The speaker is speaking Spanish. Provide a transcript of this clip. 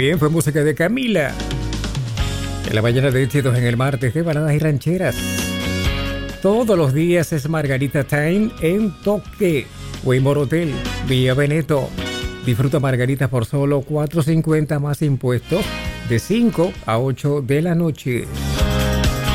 También fue música de Camila. En la mañana de éxitos en el martes de baladas y rancheras. Todos los días es Margarita Time en Toque. Waymore Hotel, Vía Veneto. Disfruta margaritas por solo $4.50 más impuestos de 5 a 8 de la noche.